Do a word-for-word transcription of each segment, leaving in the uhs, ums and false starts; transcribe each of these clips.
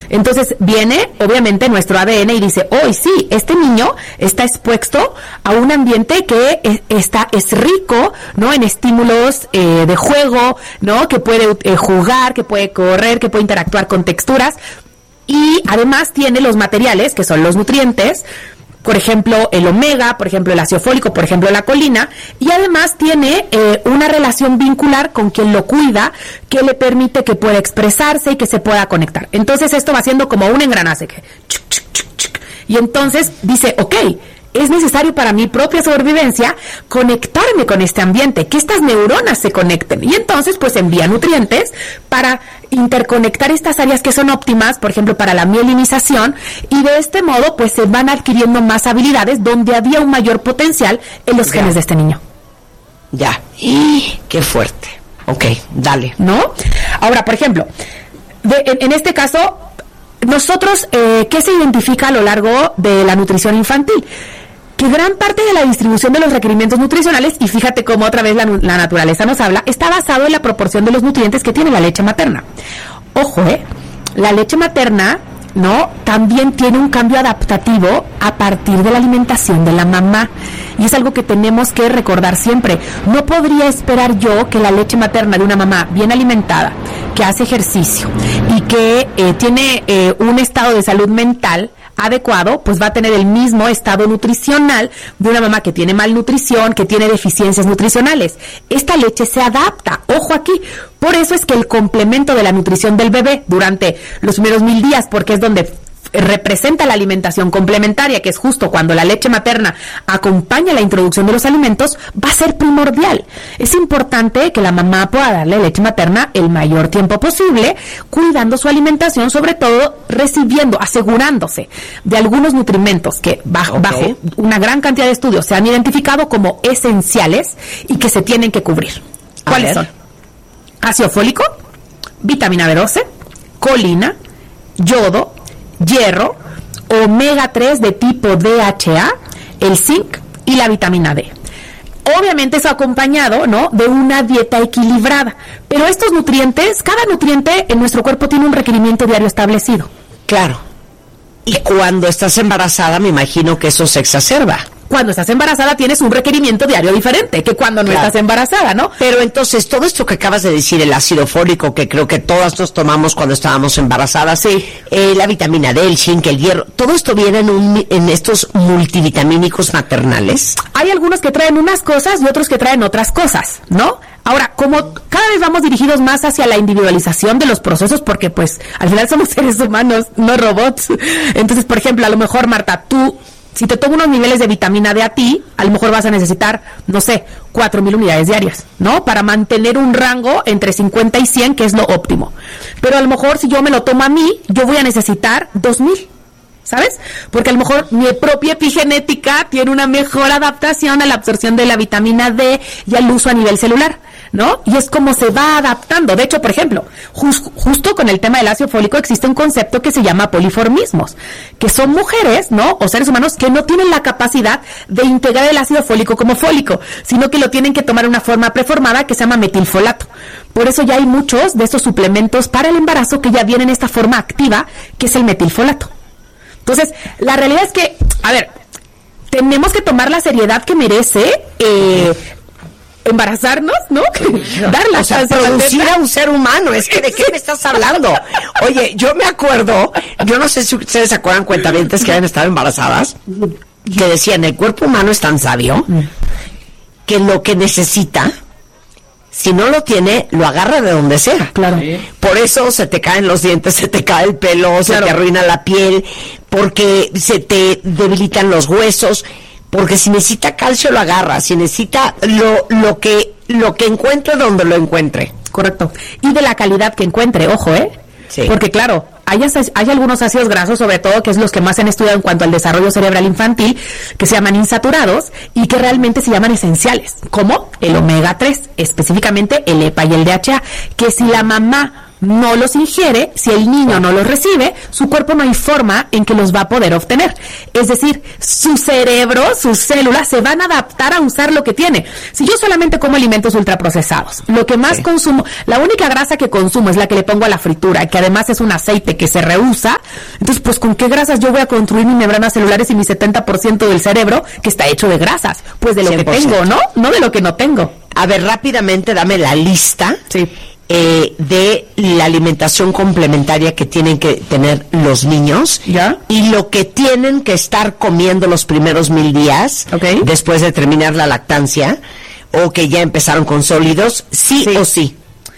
Entonces viene, obviamente, nuestro A D N y dice, hoy oh, sí, este niño está expuesto a un ambiente que es, está, es rico, ¿no? En estímulos eh, de juego, ¿no? Que puede eh, jugar, que puede correr, que puede interactuar con texturas. Y además tiene los materiales, que son los nutrientes, por ejemplo, el omega, por ejemplo, el ácido fólico, por ejemplo, la colina, y además tiene eh, una relación vincular con quien lo cuida, que le permite que pueda expresarse y que se pueda conectar. Entonces esto va siendo como un engranaje, que chuc, chuc, chuc, chuc, y entonces dice, ok, es necesario para mi propia sobrevivencia conectarme con este ambiente, que estas neuronas se conecten, y entonces pues envía nutrientes para interconectar estas áreas que son óptimas, por ejemplo, para la mielinización, y de este modo pues se van adquiriendo más habilidades donde había un mayor potencial en los ya. genes de este niño. Ya, qué fuerte. Ok, dale. ¿No? Ahora, por ejemplo, de, en, en este caso, nosotros, eh, ¿qué se identifica a lo largo de la nutrición infantil? Que gran parte de la distribución de los requerimientos nutricionales, y fíjate cómo otra vez la, la naturaleza nos habla, está basado en la proporción de los nutrientes que tiene la leche materna. Ojo, ¿eh? La leche materna, ¿no? También tiene un cambio adaptativo a partir de la alimentación de la mamá. Y es algo que tenemos que recordar siempre. No podría esperar yo que la leche materna de una mamá bien alimentada, que hace ejercicio y que eh, tiene eh, un estado de salud mental adecuado, pues va a tener el mismo estado nutricional de una mamá que tiene malnutrición, que tiene deficiencias nutricionales. Esta leche se adapta, ojo aquí. Por eso es que el complemento de la nutrición del bebé durante los primeros mil días, porque es donde representa la alimentación complementaria, que es justo cuando la leche materna acompaña la introducción de los alimentos, va a ser primordial. Es importante que la mamá pueda darle leche materna el mayor tiempo posible, cuidando su alimentación, sobre todo recibiendo, asegurándose de algunos nutrimentos que bajo, okay. bajo una gran cantidad de estudios se han identificado como esenciales y que se tienen que cubrir. ¿Cuáles son? Ácido fólico, vitamina B doce, colina, yodo, hierro, omega tres de tipo D H A, el zinc y la vitamina D. Obviamente eso acompañado, ¿no?, de una dieta equilibrada. Pero estos nutrientes, cada nutriente en nuestro cuerpo tiene un requerimiento diario establecido. Claro. Y cuando estás embarazada, me imagino que eso se exacerba. Cuando estás embarazada tienes un requerimiento diario diferente que cuando no claro. estás embarazada, ¿no? Pero entonces, todo esto que acabas de decir, el ácido fólico, que creo que todas nos tomamos cuando estábamos embarazadas, sí. eh, la vitamina D, el zinc, el hierro, ¿todo esto viene en, un, en estos multivitamínicos maternales? Hay algunos que traen unas cosas y otros que traen otras cosas, ¿no? Ahora, como cada vez vamos dirigidos más hacia la individualización de los procesos, porque pues al final somos seres humanos, no robots. Entonces, por ejemplo, a lo mejor, Marta, tú... si te tomo unos niveles de vitamina D a ti, a lo mejor vas a necesitar, no sé, cuatro mil unidades diarias, ¿no? Para mantener un rango entre cincuenta y cien, que es lo óptimo. Pero a lo mejor si yo me lo tomo a mí, yo voy a necesitar dos mil, ¿sabes? Porque a lo mejor mi propia epigenética tiene una mejor adaptación a la absorción de la vitamina D y al uso a nivel celular, ¿no? Y es como se va adaptando. De hecho, por ejemplo, just, justo con el tema del ácido fólico existe un concepto que se llama poliformismos, que son mujeres, ¿no?, o seres humanos que no tienen la capacidad de integrar el ácido fólico como fólico, sino que lo tienen que tomar en una forma preformada que se llama metilfolato. Por eso ya hay muchos de estos suplementos para el embarazo que ya vienen en esta forma activa, que es el metilfolato. Entonces, la realidad es que, a ver, tenemos que tomar la seriedad que merece eh, embarazarnos, ¿no? Dar la o sea, chance producir a un ser humano. Es que, ¿de qué me estás hablando? Oye, yo me acuerdo, yo no sé si ustedes se acuerdan, cuentavientes que habían estado embarazadas, que decían, el cuerpo humano es tan sabio que lo que necesita, si no lo tiene, lo agarra de donde sea. Claro. Por eso se te caen los dientes, se te cae el pelo, claro. se te arruina la piel, porque se te debilitan los huesos, porque si necesita calcio lo agarra, si necesita lo, lo que lo que encuentre donde lo encuentre. Correcto. Y de la calidad que encuentre, ojo, ¿eh? Sí. Porque claro, hay, hay algunos ácidos grasos, sobre todo, que es los que más se han estudiado en cuanto al desarrollo cerebral infantil, que se llaman insaturados y que realmente se llaman esenciales, como el omega tres, específicamente el E P A y el D H A, que si la mamá no los ingiere, si el niño no los recibe, su cuerpo no hay forma en que los va a poder obtener. Es decir, su cerebro, sus células se van a adaptar a usar lo que tiene. Si yo solamente como alimentos ultraprocesados, lo que más sí. consumo, la única grasa que consumo es la que le pongo a la fritura, que además es un aceite que se reusa, entonces pues ¿con qué grasas yo voy a construir mis membranas celulares y mi setenta por ciento del cerebro que está hecho de grasas? Pues de lo cien por ciento. Que tengo, ¿no? No de lo que no tengo. A ver, rápidamente dame la lista sí. eh, de la alimentación complementaria que tienen que tener los niños. ¿Ya? Y lo que tienen que estar comiendo los primeros mil días, okay. después de terminar la lactancia, o que ya empezaron con sólidos, sí, sí. o sí.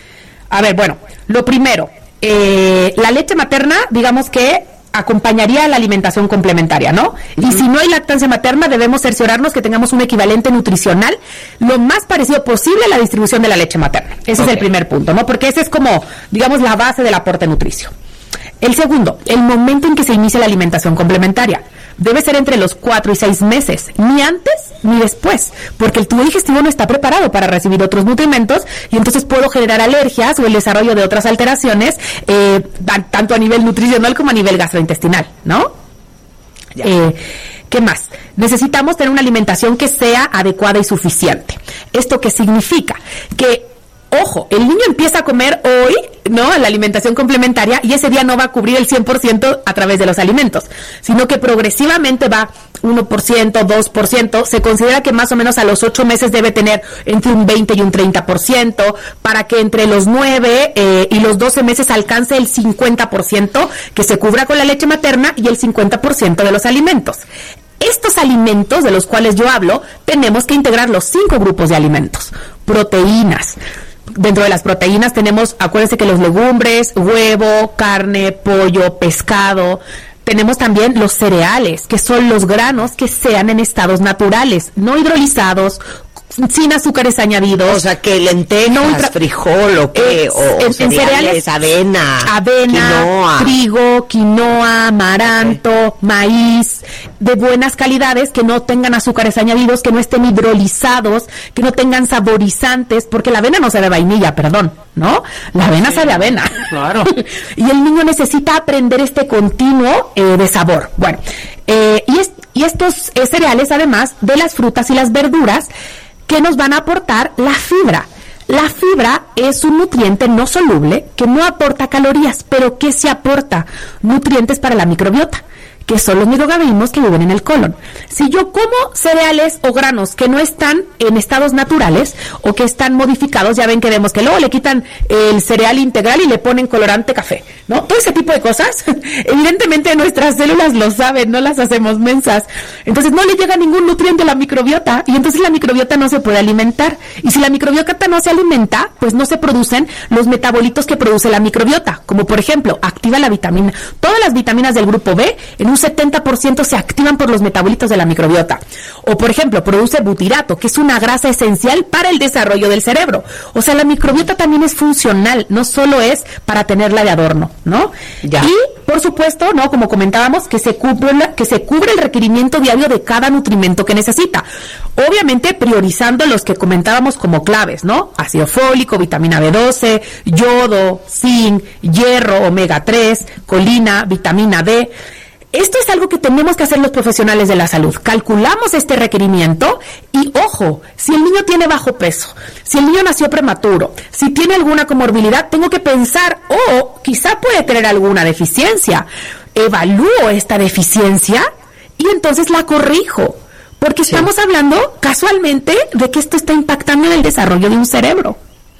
A ver, bueno, lo primero, eh, la leche materna, digamos que acompañaría a la alimentación complementaria, ¿no? Uh-huh. Y si no hay lactancia materna, debemos cerciorarnos que tengamos un equivalente nutricional lo más parecido posible a la distribución de la leche materna. Ese okay. es el primer punto, ¿no? Porque ese es como, digamos, la base del aporte nutricio. El segundo, el momento en que se inicia la alimentación complementaria. Debe ser entre los cuatro y seis meses, ni antes ni después, porque el tubo digestivo no está preparado para recibir otros nutrimentos y entonces puedo generar alergias o el desarrollo de otras alteraciones, eh, tanto a nivel nutricional como a nivel gastrointestinal, ¿no? Eh, ¿Qué más? Necesitamos tener una alimentación que sea adecuada y suficiente. ¿Esto qué significa? Que ojo, el niño empieza a comer hoy, ¿no? La alimentación complementaria y ese día no va a cubrir el cien por ciento a través de los alimentos, sino que progresivamente va uno por ciento, dos por ciento. Se considera que más o menos a los ocho meses debe tener entre un veinte y un treinta por ciento para que entre los nueve eh, y los doce meses alcance el cincuenta por ciento que se cubra con la leche materna y el cincuenta por ciento de los alimentos. Estos alimentos de los cuales yo hablo, tenemos que integrar los cinco grupos de alimentos. Proteínas. Dentro de las proteínas tenemos, acuérdense que los legumbres, huevo, carne, pollo, pescado. Tenemos también los cereales, que son los granos que sean en estados naturales, no hidrolizados, sin azúcares añadidos. O sea, que lentejas, no ultra... frijol o qué, es, o, en, o cereales, en cereales, avena, avena, quinoa. trigo, quinoa, amaranto, okay. maíz, de buenas calidades, que no tengan azúcares añadidos, que no estén hidrolizados, que no tengan saborizantes, porque la avena no sabe vainilla, perdón, ¿no? La avena sí, sabe avena. Claro. Y el niño necesita aprender este continuo eh, de sabor. Bueno, eh, y, es, y estos eh, cereales, además de las frutas y las verduras, que nos van a aportar la fibra. La fibra es un nutriente no soluble que no aporta calorías, pero que se aporta nutrientes para la microbiota, que son los microorganismos que viven en el colon. Si yo como cereales o granos que no están en estados naturales o que están modificados, ya ven que vemos que luego le quitan el cereal integral y le ponen colorante café, ¿no? Todo ese tipo de cosas, evidentemente nuestras células lo saben, no las hacemos mensas. Entonces no le llega ningún nutriente a la microbiota y entonces la microbiota no se puede alimentar. Y si la microbiota no se alimenta, pues no se producen los metabolitos que produce la microbiota, como por ejemplo, activa la vitamina. Todas las vitaminas del grupo B en un setenta por ciento se activan por los metabolitos de la microbiota. O, por ejemplo, produce butirato, que es una grasa esencial para el desarrollo del cerebro. O sea, la microbiota también es funcional, no solo es para tenerla de adorno, ¿no? Ya. Y, por supuesto, ¿no? Como comentábamos, que se cubre, que se cubre el requerimiento diario de cada nutrimento que necesita. Obviamente, priorizando los que comentábamos como claves, ¿no? Ácido fólico, vitamina B doce, yodo, zinc, hierro, omega tres, colina, vitamina D. Esto es algo que tenemos que hacer los profesionales de la salud. Calculamos este requerimiento y, ojo, si el niño tiene bajo peso, si el niño nació prematuro, si tiene alguna comorbilidad, tengo que pensar, o oh, quizá puede tener alguna deficiencia. Evalúo esta deficiencia y entonces la corrijo. Porque sí. estamos hablando casualmente de que esto está impactando en el desarrollo de un cerebro.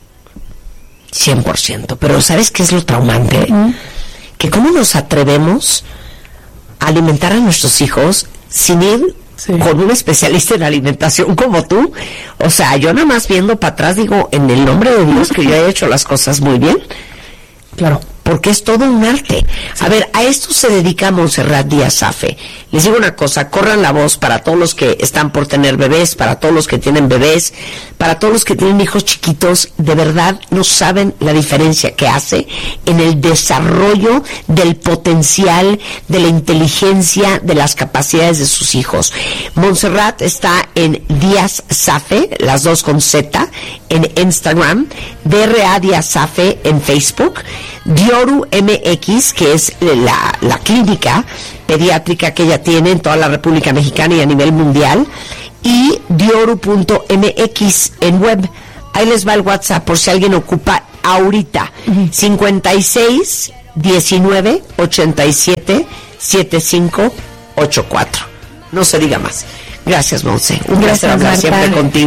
cien por ciento. Pero ¿sabes qué es lo traumante? Mm. Que cómo nos atrevemos alimentar a nuestros hijos sin ir sí. con un especialista en alimentación como tú. O sea, yo nada más viendo para atrás digo, en el nombre de Dios, que yo he hecho las cosas muy bien. Claro. porque es todo un arte. A ver, a esto se dedica Montserrat Díaz Zaffe. Les digo una cosa, corran la voz para todos los que están por tener bebés, para todos los que tienen bebés, para todos los que tienen hijos chiquitos, de verdad no saben la diferencia que hace en el desarrollo del potencial, de la inteligencia, de las capacidades de sus hijos. Montserrat está en Díaz Zaffe, las dos con Z, en Instagram, D R A Díaz Zaffe en Facebook, Dioru M X, que es la, la clínica pediátrica que ella tiene en toda la República Mexicana y a nivel mundial, y dioru punto m x en web. Ahí les va el WhatsApp por si alguien ocupa ahorita. Uh-huh. cincuenta y seis, diecinueve, ochenta y siete, setenta y cinco, ochenta y cuatro. No se diga más. Gracias, Monse. Un placer hablar siempre contigo.